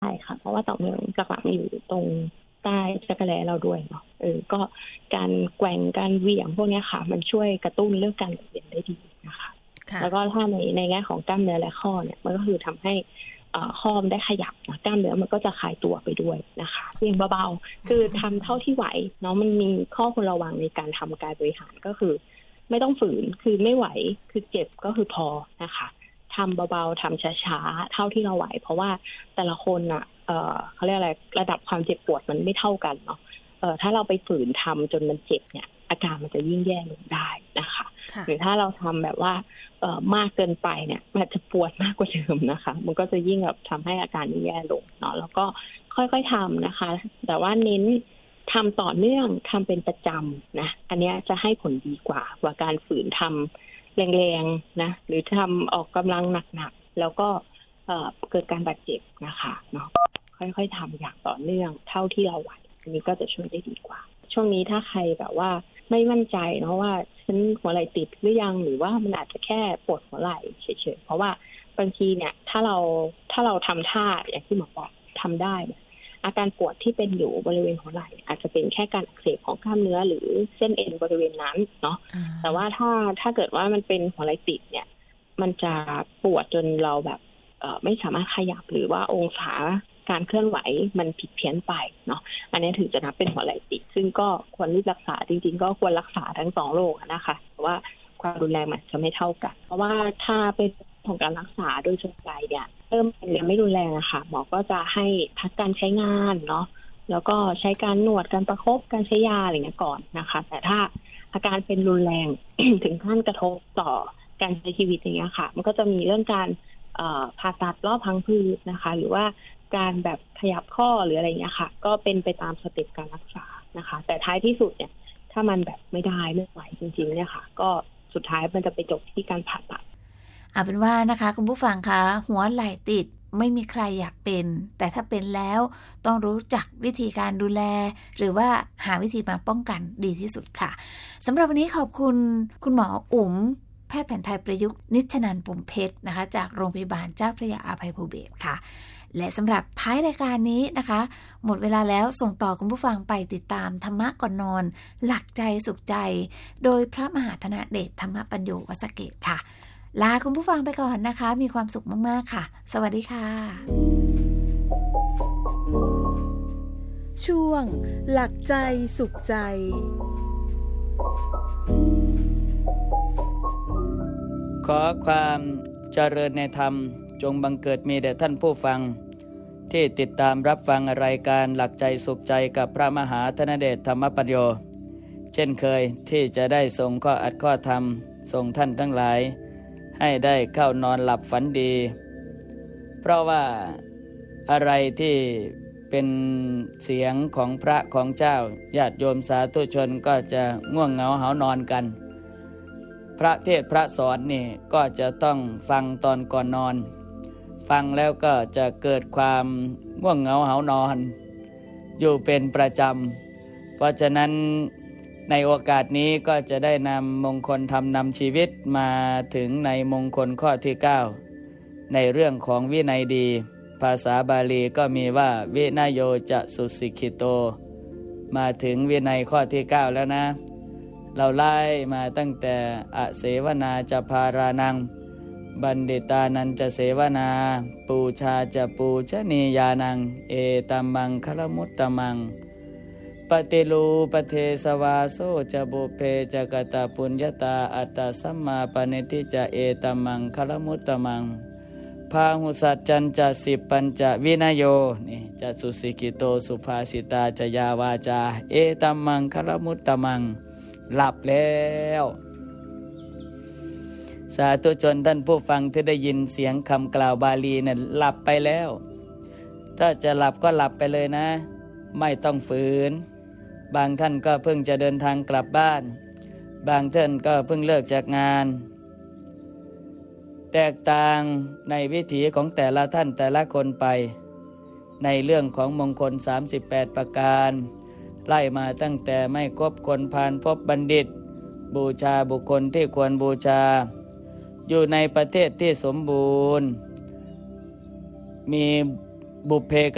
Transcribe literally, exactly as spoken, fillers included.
ค่ะเพราะว่าต่อมเหลืองหลักๆมันอยู่ตรงใต้จักรแลเราด้วยเนาะเออก็การแกว่งการเหวี่ยงพวกนี้ค่ะมันช่วยกระตุ้นเรื่องการไหลเวียนได้ดีนะคะแล้วก็ถ้าในในแง่ของกล้ามเนื้อและข้อเนี่ยมันก็คือทำให้ข้อมได้ขยับนะกล้ามเนื้อมันก็จะคลายตัวไปด้วยนะคะเพียงเบาๆคือทำเท่าที่ไหวเนาะมันมีข้อควรระวังในการทำกายบริหารก็คือไม่ต้องฝืนคือไม่ไหวคือเจ็บก็คือพอนะคะทำเบาๆทำช้าๆเท่าที่เราไหวเพราะว่าแต่ละคนอ่ะเออเขาเรียกอะไรระดับความเจ็บปวดมันไม่เท่ากันเนาะเออถ้าเราไปฝืนทำจนมันเจ็บเนี่ยอาการมันจะยิ่งแย่ลงได้นะคะหรือถ้าเราทำแบบว่าเอ่อมากเกินไปเนี่ยมันจะปวดมากกว่าเดิมนะคะมันก็จะยิ่งแบบทำให้อาการแย่ลงเนาะแล้วก็ค่อยๆทำนะคะแต่ว่าเน้นทำต่อเนื่องทำเป็นประจำนะอันนี้จะให้ผลดีกว่ากว่าการฝืนทำแรงๆนะหรือทำออกกำลังหนักๆแล้วก็เอ่อเกิดการบาดเจ็บนะคะเนาะค่อยๆทำอย่างต่อเนื่องเท่าที่เราไหวอันนี้ก็จะช่วยได้ดีกว่าช่วงนี้ถ้าใครแบบว่าไม่มั่นใจเนาะว่าฉันหัวไหล่ติดหรือยังหรือว่ามันอาจจะแค่ปวดหัวไหล่เฉยๆเพราะว่าบางทีเนี่ยถ้าเราถ้าเราทำท่าอย่างที่หมอบอกทำได้อาการปวดที่เป็นอยู่บริเวณหัวไหล่อาจจะเป็นแค่การอักเสบของกล้ามเนื้อหรือเส้นเอ็นบริเวณนั้นเนาะแต่ว่าถ้าถ้าเกิดว่ามันเป็นหัวไหล่ติดเนี่ยมันจะปวดจนเราแบบเอ่อไม่สามารถขยับหรือว่าองศาการเคลื่อนไหวมันผิดเพี้ยนไปเนาะอันนี้ถึงจะนับเป็นหัวไหล่ติดซึ่งก็ควรรีบรักษาจริงๆก็ควรรักษาทั้งสองโรคนะคะเพราะว่าความรุนแรงมันจะไม่เท่ากันเพราะว่าถ้าเป็นของการรักษาโดยส่วนใหญ่เนี่ยเริ่มเป็นยังไม่รุนแรงอะค่ะหมอก็จะให้พักการใช้งานเนาะแล้วก็ใช้การนวดการประคบการใช้ยาอะไรเงี้ยก่อนนะคะแต่ถ้าอาการเป็นรุนแรง ถึงขั้นกระทบต่อการใช้ชีวิตอย่างเงี้ยค่ะมันก็จะมีเรื่องการผ่าตัดรอบพังผืดนะคะหรือว่าการแบบขยับข้อหรืออะไรเงี้ยค่ะก็เป็นไปตามสเต็ปการรักษานะคะแต่ท้ายที่สุดเนี่ยถ้ามันแบบไม่ได้ไม่ไหวจริงๆเนี่ยค่ะก็สุดท้ายมันจะไปจบที่การผ่าตัดเอาเป็นว่านะคะคุณผู้ฟังคะหัวไหล่ติดไม่มีใครอยากเป็นแต่ถ้าเป็นแล้วต้องรู้จักวิธีการดูแลหรือว่าหาวิธีมาป้องกันดีที่สุดค่ะสำหรับวันนี้ขอบคุณคุณหมออุ๋มแพทย์แผนไทยประยุกต์นิชนันท์ ปมเพชรนะคะจากโรงพยาบาลเจ้าพระยาอภัยภูเบศรค่ะและสำหรับท้ายรายการนี้นะคะหมดเวลาแล้วส่งต่อคุณผู้ฟังไปติดตามธรรมะก่อนนอนหลักใจสุขใจโดยพระมหาธนเดชธรรมปัญโยวัสเกตค่ะลาคุณผู้ฟังไปก่อนนะคะมีความสุขมากๆค่ะสวัสดีค่ะช่วงหลักใจสุขใจขอความเจริญในธรรมจงบังเกิดมีแด่ท่านผู้ฟังที่ติดตามรับฟังรายการหลักใจสุขใจกับพระมหาธนเดชธรรมปัญโยเช่นเคยที่จะได้ส่งข้ออัดข้อธรรมส่งท่านทั้งหลายให้ได้เข้านอนหลับฝันดีเพราะว่าอะไรที่เป็นเสียงของพระของเจ้าญาติโยมสาธุชนก็จะง่วงเหงาหาวนอนกันพระเทศพระสอนนี่ก็จะต้องฟังตอนก่อนนอนฟังแล้วก็จะเกิดความง่วงเหงาหาวนอนอยู่เป็นประจำเพราะฉะนั้นในโอกาสนี้ก็จะได้นำมงคลธรรมนำชีวิตมาถึงในมงคลข้อที่เก้าในเรื่องของวินัยดีภาษาบาลีก็มีว่าวินัยโยจะสุสิกขิโตมาถึงวินัยข้อที่เก้าแล้วนะเราไล่มาตั้งแต่อเสวนาจะพารานังบัณฑิตานันจะเสวนาปูชาจะปูชนียานังเอตัมมังคลมุตตมังปฏิลูปเทสวาโซจะบุเพจะกตปุญญตาอัตตสัมมาปณิทิจะเอตัมมังคลมุตตมังพาหุสัจจันจะสิบปัญจวินโยนี่จะสุสิกิโตสุภาสิตาจะยาวาจาเอตัมมังคลมุตตมังหลับแล้วสาธุชนท่านผู้ฟังที่ได้ยินเสียงคำกล่าวบาลีเนี่ยหลับไปแล้วถ้าจะหลับก็หลับไปเลยนะไม่ต้องฝืนบางท่านก็เพิ่งจะเดินทางกลับบ้านบางท่านก็เพิ่งเลิกจากงานแตกต่างในวิถีของแต่ละท่านแต่ละคนไปในเรื่องของมงคลสามสิบแปดประการไล่มาตั้งแต่ไม่คบคนพาลพบบัณฑิตบูชาบุคคลที่ควรบูชาอยู่ในประเทศที่สมบูรณ์มีบุพเพ